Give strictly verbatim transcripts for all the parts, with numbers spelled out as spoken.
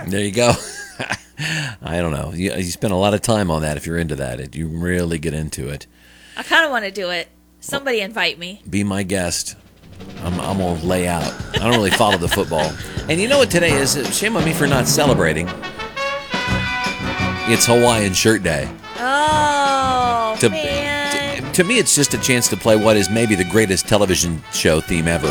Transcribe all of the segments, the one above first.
There you go. I don't know. You, you spend a lot of time on that if you're into that. It, you really get into it. I kind of want to do it. Somebody invite me. Be my guest. I'm, I'm going to lay out. I don't really follow the football. And you know what today is? Shame on me for not celebrating. It's Hawaiian Shirt Day. Oh, to, man. To, to me, it's just a chance to play what is maybe the greatest television show theme ever.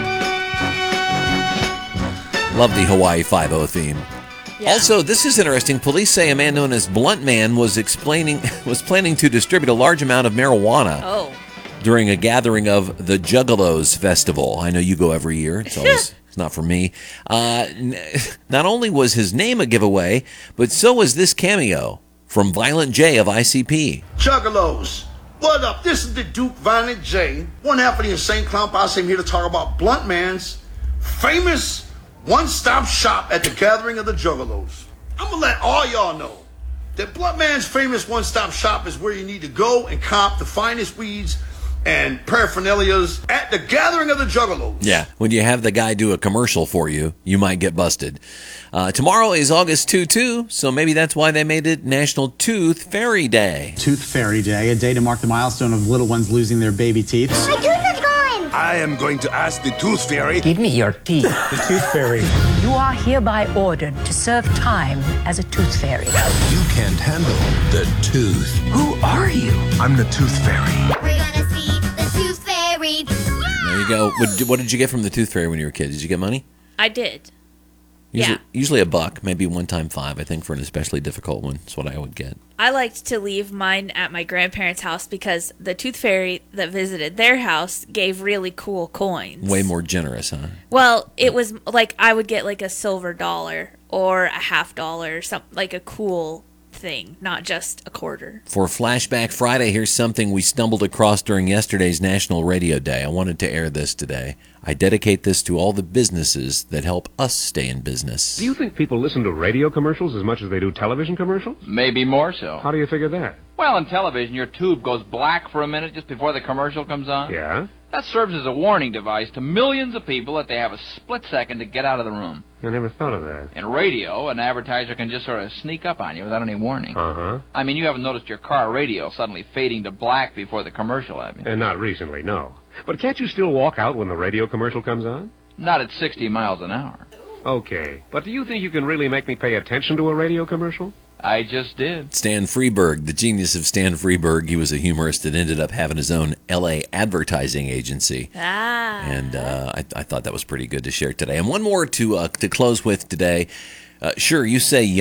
Love the Hawaii Five-O theme. Yeah. Also, this is interesting. Police say a man known as Blunt Man was explaining was planning to distribute a large amount of marijuana oh. during a gathering of the Juggalos Festival. I know you go every year. It's always it's not for me. Uh, n- not only was his name a giveaway, but so was this cameo from Violent J of I C P. Juggalos, what up? This is the Duke Violent J, one half of the Insane Clown Posse. I'm here to talk about Blunt Man's famous one-stop shop at the gathering of the Juggalos. I'm gonna let all y'all know that Blunt Man's famous one-stop shop is where you need to go and comp the finest weeds and paraphernalias at the gathering of the Juggalos. Yeah, when you have the guy do a commercial for you, you might get busted. Uh, tomorrow is August second, too, so maybe that's why they made it National Tooth Fairy Day. Tooth Fairy Day, a day to mark the milestone of little ones losing their baby teeth. My tooth is gone! I am going to ask the Tooth Fairy. Give me your teeth. The Tooth Fairy. You are hereby ordered to serve time as a Tooth Fairy. You can't handle the tooth. Who are you? I'm the Tooth Fairy. We're gonna see the Tooth Fairy. There you go. What, what did you get from the Tooth Fairy when you were a kid? Did you get money? I did. Usually, yeah. Usually a buck, maybe one time five, I think, for an especially difficult one. That's what I would get. I liked to leave mine at my grandparents' house because the Tooth Fairy that visited their house gave really cool coins. Way more generous, huh? Well, it was like I would get like a silver dollar or a half dollar, something like a cool thing, not just a quarter. For Flashback Friday, here's something we stumbled across during yesterday's National Radio Day. I wanted to air this today. I dedicate this to all the businesses that help us stay in business. Do you think people listen to radio commercials as much as they do television commercials? Maybe more so. How do you figure that? Well, in television, your tube goes black for a minute just before the commercial comes on. Yeah? That serves as a warning device to millions of people that they have a split second to get out of the room. I never thought of that. In radio, an advertiser can just sort of sneak up on you without any warning. Uh-huh. I mean, you haven't noticed your car radio suddenly fading to black before the commercial, have you? And not recently, no. But can't you still walk out when the radio commercial comes on? Not at sixty miles an hour. Okay. But do you think you can really make me pay attention to a radio commercial? I just did. Stan Freberg, the genius of Stan Freberg, he was a humorist that ended up having his own L A advertising agency. Ah. And uh, I, I thought that was pretty good to share today. And one more to uh, to close with today. Uh, sure, you say